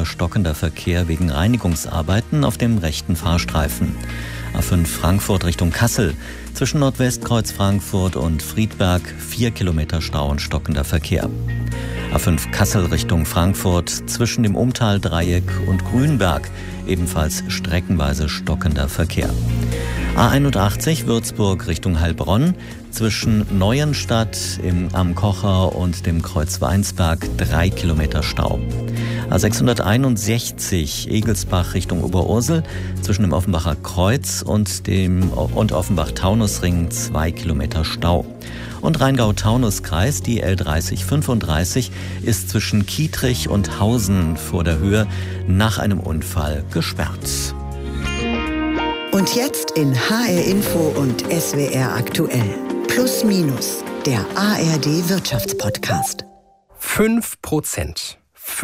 stockender Verkehr wegen Reinigungsarbeiten auf dem rechten Fahrstreifen. A5 Frankfurt Richtung Kassel. Zwischen Nordwestkreuz Frankfurt und Friedberg 4 Kilometer Stau und stockender Verkehr. A5 Kassel Richtung Frankfurt zwischen dem Umtaldreieck und Grünberg. Ebenfalls streckenweise stockender Verkehr. A81 Würzburg Richtung Heilbronn. Zwischen Neuenstadt am Kocher und dem Kreuz Weinsberg 3 Kilometer Stau. A661 Egelsbach Richtung Oberursel. Zwischen dem Offenbacher Kreuz und Offenbach-Taunusring 2 Kilometer Stau. Und Rheingau-Taunus-Kreis, die L3035, ist zwischen Kietrich und Hausen vor der Höhe nach einem Unfall gesperrt. Und jetzt in HR Info und SWR aktuell. Plus Minus, der ARD Wirtschaftspodcast. 5%.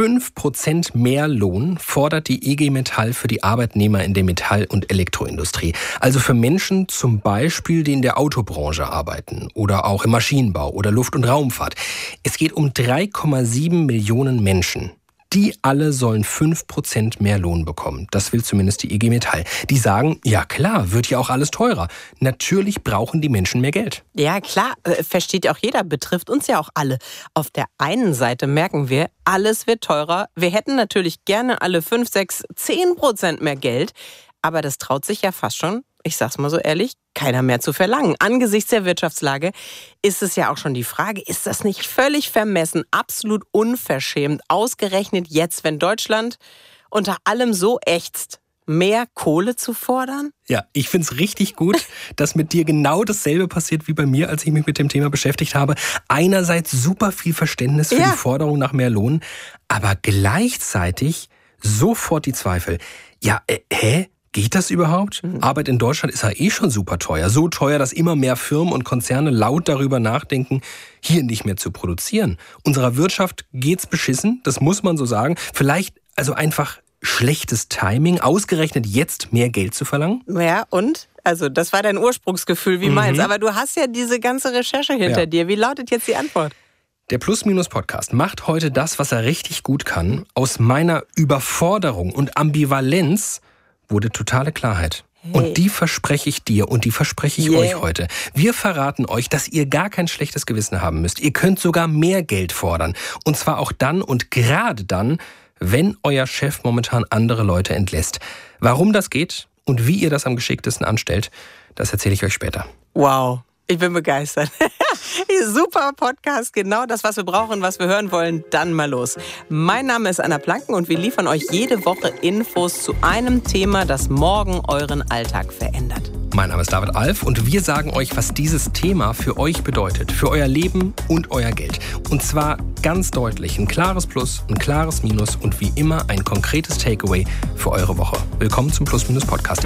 5% mehr Lohn fordert die IG Metall für die Arbeitnehmer in der Metall- und Elektroindustrie. Also für Menschen zum Beispiel, die in der Autobranche arbeiten oder auch im Maschinenbau oder Luft- und Raumfahrt. Es geht um 3,7 Millionen Menschen. Die alle sollen 5% mehr Lohn bekommen. Das will zumindest die IG Metall. Die sagen, ja klar, wird ja auch alles teurer. Natürlich brauchen die Menschen mehr Geld. Ja klar, versteht ja auch jeder, betrifft uns ja auch alle. Auf der einen Seite merken wir, alles wird teurer. Wir hätten natürlich gerne alle 5, 6, 10% mehr Geld. Aber das traut sich ja fast schon, ich sag's mal so ehrlich, keiner mehr zu verlangen. Angesichts der Wirtschaftslage ist es ja auch schon die Frage, ist das nicht völlig vermessen, absolut unverschämt, ausgerechnet jetzt, wenn Deutschland unter allem so ächzt, mehr Kohle zu fordern? Ja, ich find's richtig gut, dass mit dir genau dasselbe passiert wie bei mir, als ich mich mit dem Thema beschäftigt habe. Einerseits super viel Verständnis für die Forderung nach mehr Lohn, aber gleichzeitig sofort die Zweifel. Ja, geht das überhaupt? Arbeit in Deutschland ist ja eh schon super teuer. So teuer, dass immer mehr Firmen und Konzerne laut darüber nachdenken, hier nicht mehr zu produzieren. Unserer Wirtschaft geht's beschissen, das muss man so sagen. Vielleicht also einfach schlechtes Timing, ausgerechnet jetzt mehr Geld zu verlangen? Ja, und? Also das war dein Ursprungsgefühl, wie meins. Aber du hast ja diese ganze Recherche hinter dir. Wie lautet jetzt die Antwort? Der Plus-Minus-Podcast macht heute das, was er richtig gut kann. Aus meiner Überforderung und Ambivalenz wurde totale Klarheit. Hey. Und die verspreche ich dir und die verspreche ich euch heute. Wir verraten euch, dass ihr gar kein schlechtes Gewissen haben müsst. Ihr könnt sogar mehr Geld fordern. Und zwar auch dann und gerade dann, wenn euer Chef momentan andere Leute entlässt. Warum das geht und wie ihr das am geschicktesten anstellt, das erzähle ich euch später. Wow. Ich bin begeistert. Super Podcast, genau das, was wir brauchen, was wir hören wollen. Dann mal los. Mein Name ist Anna Planken und wir liefern euch jede Woche Infos zu einem Thema, das morgen euren Alltag verändert. Mein Name ist David Alf und wir sagen euch, was dieses Thema für euch bedeutet, für euer Leben und euer Geld. Und zwar ganz deutlich, ein klares Plus, ein klares Minus und wie immer ein konkretes Takeaway für eure Woche. Willkommen zum Plus-Minus-Podcast.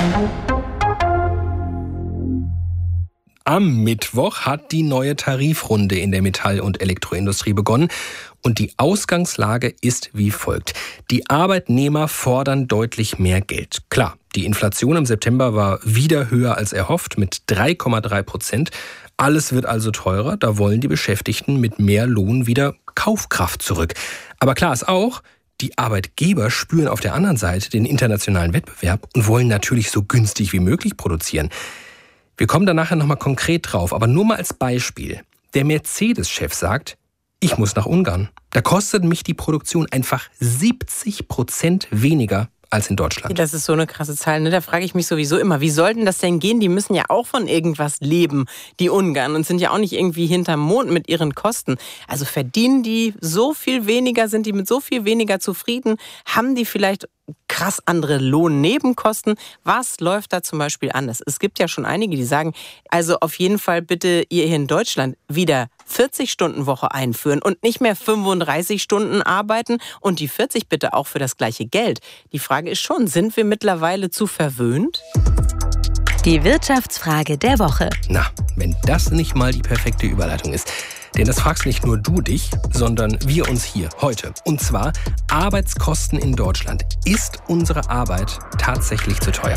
Am Mittwoch hat die neue Tarifrunde in der Metall- und Elektroindustrie begonnen und die Ausgangslage ist wie folgt. Die Arbeitnehmer fordern deutlich mehr Geld. Klar, die Inflation im September war wieder höher als erhofft mit 3,3%. Alles wird also teurer, da wollen die Beschäftigten mit mehr Lohn wieder Kaufkraft zurück. Aber klar ist auch, die Arbeitgeber spüren auf der anderen Seite den internationalen Wettbewerb und wollen natürlich so günstig wie möglich produzieren. Wir kommen da nachher nochmal konkret drauf, aber nur mal als Beispiel. Der Mercedes-Chef sagt, ich muss nach Ungarn. Da kostet mich die Produktion einfach 70% weniger als in Deutschland. Das ist so eine krasse Zahl, ne? Da frage ich mich sowieso immer, wie soll denn das denn gehen? Die müssen ja auch von irgendwas leben, die Ungarn, und sind ja auch nicht irgendwie hinterm Mond mit ihren Kosten. Also verdienen die so viel weniger, sind die mit so viel weniger zufrieden? Haben die vielleicht krass andere Lohnnebenkosten? Was läuft da zum Beispiel anders? Es gibt ja schon einige, die sagen, also auf jeden Fall bitte ihr hier in Deutschland wieder 40-Stunden-Woche einführen und nicht mehr 35 Stunden arbeiten und die 40 bitte auch für das gleiche Geld. Die Frage ist schon, sind wir mittlerweile zu verwöhnt? Die Wirtschaftsfrage der Woche. Na, wenn das nicht mal die perfekte Überleitung ist. Denn das fragst nicht nur du dich, sondern wir uns hier heute. Und zwar Arbeitskosten in Deutschland. Ist unsere Arbeit tatsächlich zu teuer?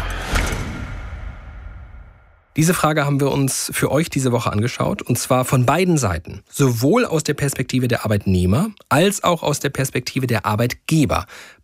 Diese Frage haben wir uns für euch diese Woche angeschaut, und zwar von beiden Seiten. Sowohl aus der Perspektive der Arbeitnehmer als auch aus der Perspektive der Arbeitgeber.